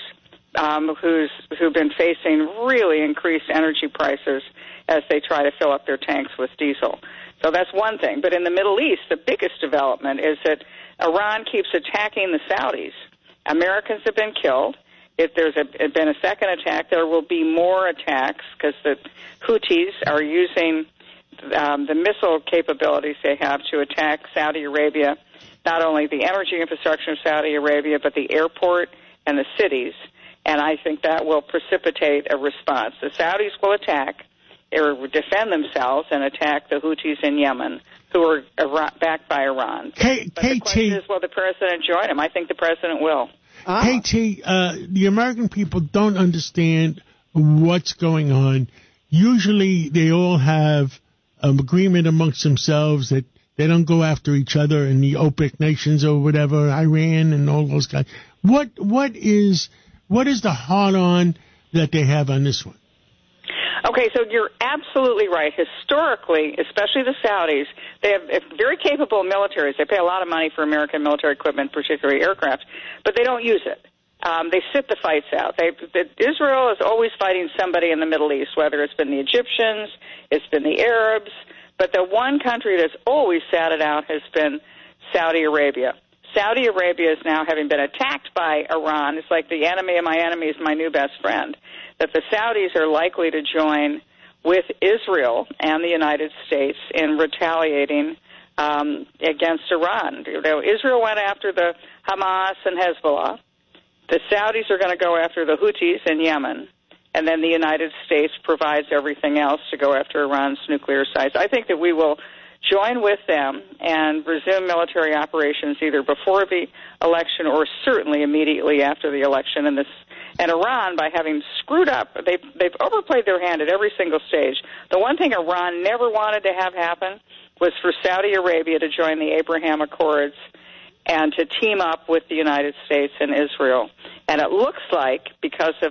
who've been facing really increased energy prices as they try to fill up their tanks with diesel. So that's one thing. But in the Middle East, the biggest development is that Iran keeps attacking the Saudis. Americans have been killed. If there's been a second attack, there will be more attacks because the Houthis are using the missile capabilities they have to attack Saudi Arabia, not only the energy infrastructure of Saudi Arabia, but the airport and the cities. And I think that will precipitate a response. The Saudis will attack or defend themselves and attack the Houthis in Yemen, who are backed by Iran. But the question is, will the president join him? I think the president will. KT, the American people don't understand what's going on. Usually they all have agreement amongst themselves that they don't go after each other in the OPEC nations or whatever, Iran and all those guys. What is the hard-on that they have on this one? Okay, so you're absolutely right. Historically, especially the Saudis, they have very capable militaries. They pay a lot of money for American military equipment, particularly aircraft, but they don't use it. They sit the fights out. Israel is always fighting somebody in the Middle East, whether it's been the Egyptians, it's been the Arabs, but the one country that's always sat it out has been Saudi Arabia. Saudi Arabia is now having been attacked by Iran. It's like the enemy of my enemy is my new best friend. That the Saudis are likely to join with Israel and the United States in retaliating against Iran. You know, Israel went after the Hamas and Hezbollah. The Saudis are going to go after the Houthis in Yemen. And then the United States provides everything else to go after Iran's nuclear sites. I think that we will join with them and resume military operations either before the election or certainly immediately after the election. And Iran, by having screwed up, they've overplayed their hand at every single stage. The one thing Iran never wanted to have happen was for Saudi Arabia to join the Abraham Accords and to team up with the United States and Israel. And it looks like, because of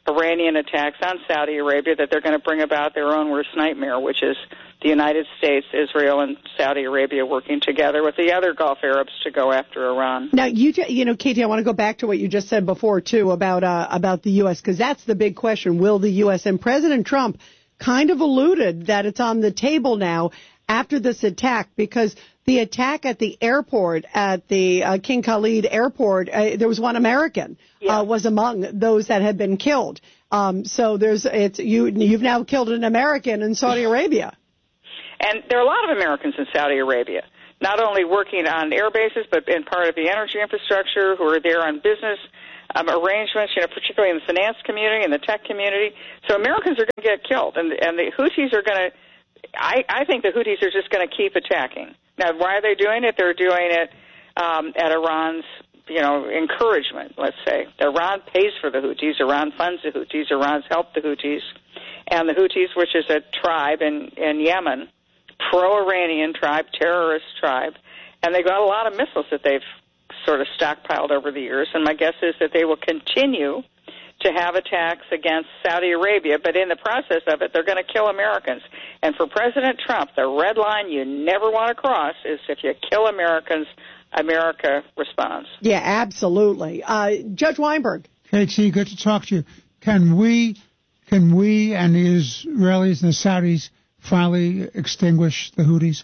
Iranian attacks on Saudi Arabia, that they're going to bring about their own worst nightmare, which is the United States, Israel, and Saudi Arabia working together with the other Gulf Arabs to go after Iran. Now, Katie, I want to go back to what you just said before, too, about the U.S., because that's the big question. Will the U.S. and President Trump kind of alluded that it's on the table now after this attack, because the attack at the airport, at the King Khalid airport, there was one American was among those that had been killed. So you've now killed an American in Saudi Arabia. And there are a lot of Americans in Saudi Arabia, not only working on air bases, but in part of the energy infrastructure, who are there on business arrangements, particularly in the finance community and the tech community. So Americans are going to get killed, and the Houthis are going to. I think the Houthis are just going to keep attacking. Now, why are they doing it? They're doing it at Iran's, encouragement, let's say. Iran pays for the Houthis. Iran funds the Houthis. Iran's helped the Houthis. And the Houthis, which is a tribe in Yemen, pro-Iranian tribe, terrorist tribe, and they got a lot of missiles that they've sort of stockpiled over the years. And my guess is that they will continue to have attacks against Saudi Arabia, but in the process of it, they're going to kill Americans. And for President Trump, the red line you never want to cross is if you kill Americans, America responds. Yeah, absolutely. Judge Weinberg. Katie, good to talk to you. Can we and the Israelis and the Saudis finally extinguish the Houthis?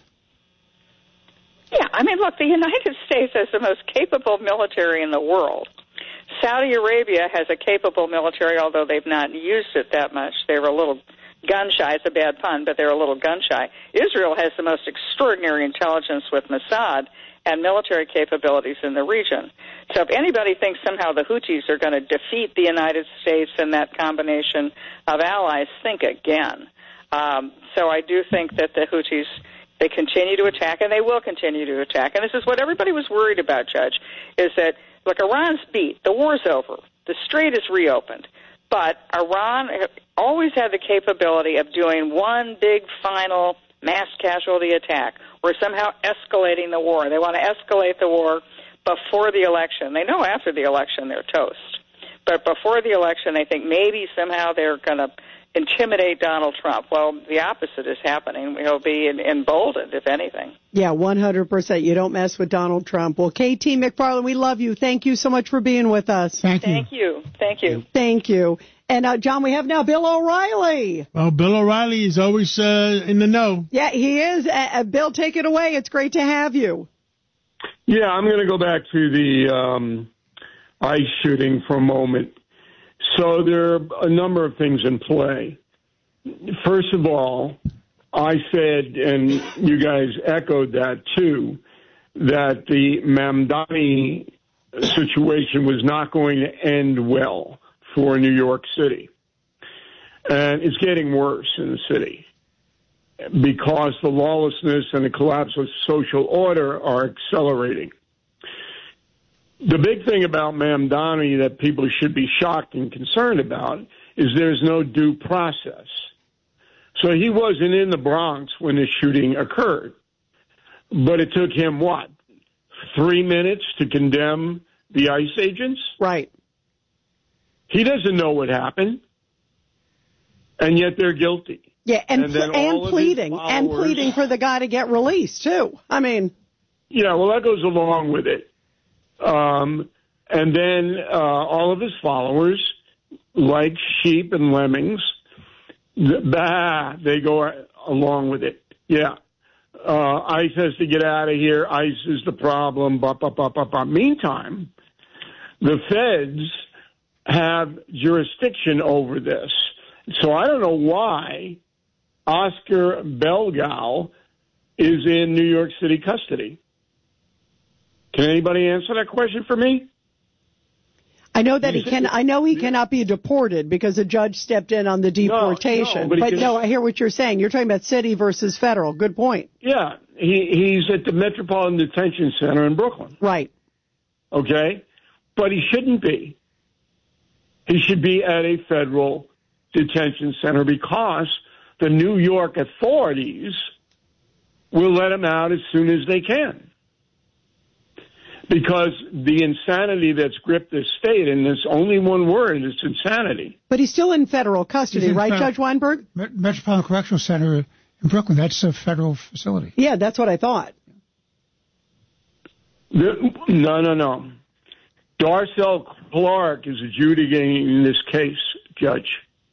Yeah, look, the United States has the most capable military in the world. Saudi Arabia has a capable military, although they've not used it that much. They were a little gun-shy. It's a bad pun, but they're a little gun-shy. Israel has the most extraordinary intelligence with Mossad and military capabilities in the region. So if anybody thinks somehow the Houthis are going to defeat the United States and that combination of allies, think again. So I do think that the Houthis, they continue to attack, and they will continue to attack. And this is what everybody was worried about, Judge, is that, look, Iran's beat. The war's over. The strait is reopened. But Iran always had the capability of doing one big final mass casualty attack or somehow escalating the war. They want to escalate the war before the election. They know after the election they're toast. But before the election, they think maybe somehow they're going to intimidate Donald Trump. Well, the opposite is happening. He'll be emboldened, if anything. Yeah, 100%. You don't mess with Donald Trump. Well, KT McFarland, we love you. Thank you so much for being with us. Thank you. Thank you. And, John, we have now Bill O'Reilly. Well, Bill O'Reilly is always in the know. Yeah, he is. Bill, take it away. It's great to have you. Yeah, I'm going to go back to the ICE shooting for a moment. So there are a number of things in play. First of all, I said, and you guys echoed that too, that the Mamdani situation was not going to end well for New York City. And it's getting worse in the city because the lawlessness and the collapse of social order are accelerating. The big thing about Mamdani that people should be shocked and concerned about is there's no due process. So he wasn't in the Bronx when the shooting occurred. But it took him, 3 minutes to condemn the ICE agents? Right. He doesn't know what happened, and yet they're guilty. Yeah, and pleading for the guy to get released, too. Yeah, well, that goes along with it. And then all of his followers, like sheep and lemmings, they go along with it. Yeah. ICE has to get out of here. ICE is the problem. Meantime, the feds have jurisdiction over this. So I don't know why Oscar Belgal is in New York City custody. Can anybody answer that question for me? I know that he cannot be deported because a judge stepped in on the deportation. No, I hear what you're saying. You're talking about city versus federal. Good point. Yeah, he's at the Metropolitan Detention Center in Brooklyn. Right. Okay, but he shouldn't be. He should be at a federal detention center because the New York authorities will let him out as soon as they can. Because the insanity that's gripped this state, and there's only one word, it's insanity. But he's still in federal custody, right, Judge Weinberg? Metropolitan Correctional Center in Brooklyn, that's a federal facility. Yeah, that's what I thought. No. Darcel Clark is adjudicating this case, Judge.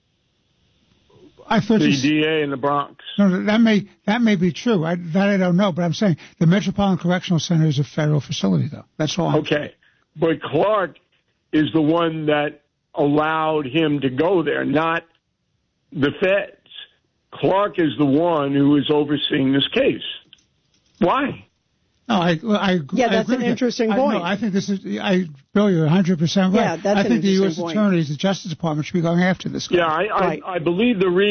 I thought the DA in the Bronx. No, that may be true. I don't know, but I'm saying the Metropolitan Correctional Center is a federal facility, though. That's all. Okay, but Clark is the one that allowed him to go there, not the feds. Clark is the one who is overseeing this case. Why? No, I that's an interesting point. I think this is, Bill, you're 100% right. Yeah, that's I think the U.S. point. attorneys, the Justice Department should be going after this guy. Yeah, I believe the